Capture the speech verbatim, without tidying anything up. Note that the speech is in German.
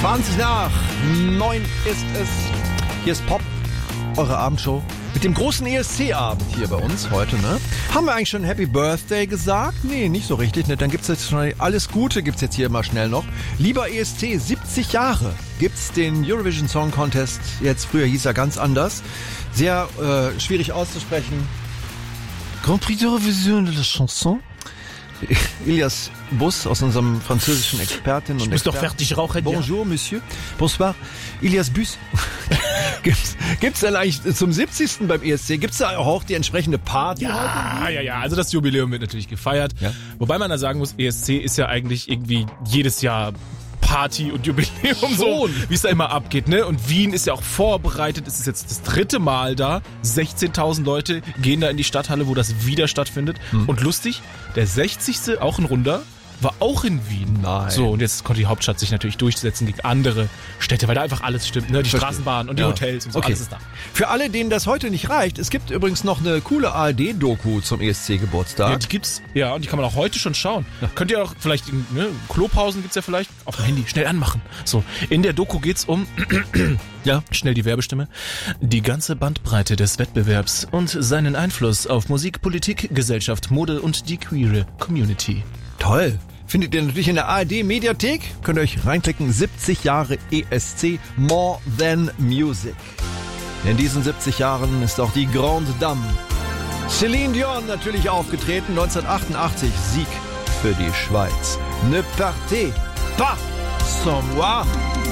zwanzig nach neun ist es. Hier ist Pop, eure Abendshow. Mit dem großen E S C-Abend hier bei uns heute, ne? Haben wir eigentlich schon Happy Birthday gesagt? Nee, nicht so richtig, ne? Dann gibt's jetzt schon alles Gute, gibt's jetzt hier immer schnell noch. Lieber E S C, siebzig Jahre gibt's den Eurovision Song Contest. Jetzt, früher hieß er ganz anders. Sehr äh, schwierig auszusprechen. Grand Prix d'Eurovision de la Chanson. Ilias Bus aus unserem französischen Expertin und Ich muss Experten. doch fertig rauchen. Bonjour, ja. Monsieur. Bonsoir. Ilias Bus. gibt's, gibt's denn eigentlich zum siebzigsten beim E S C, gibt's da auch die entsprechende Party heute? Ja, ja, ja. Also das Jubiläum wird natürlich gefeiert. Ja. Wobei man da sagen muss, E S C ist ja eigentlich irgendwie jedes Jahr Party und Jubiläum, so wie es da immer abgeht, ne? Und Wien ist ja auch vorbereitet. Es ist jetzt das dritte Mal da. sechzehntausend Leute gehen da in die Stadthalle, wo das wieder stattfindet. Mhm. Und lustig, der sechzigste auch ein Runder, war auch in Wien. Nein. So, und jetzt konnte die Hauptstadt sich natürlich durchsetzen gegen andere Städte, weil da einfach alles stimmt, ne? Die Verstehe. Straßenbahn und die ja. Hotels und so, okay. alles ist da. Für alle, denen das heute nicht reicht, es gibt übrigens noch eine coole A R D-Doku zum E S C-Geburtstag. Ja, die gibt's, ja, und die kann man auch heute schon schauen. Ja. Könnt ihr auch vielleicht, ne, Klopausen gibt's ja vielleicht, auf dem Handy, schnell anmachen. So, in der Doku geht's um, ja, schnell die Werbestimme, die ganze Bandbreite des Wettbewerbs und seinen Einfluss auf Musik, Politik, Gesellschaft, Mode und die queere Community. Toll. Findet ihr natürlich in der A R D-Mediathek. Könnt ihr euch reinklicken. siebzig Jahre E S C, More Than Music. In diesen siebzig Jahren ist auch die Grande Dame Céline Dion natürlich aufgetreten. neunzehnhundertachtundachtzig Sieg für die Schweiz. Ne partez pas sans moi.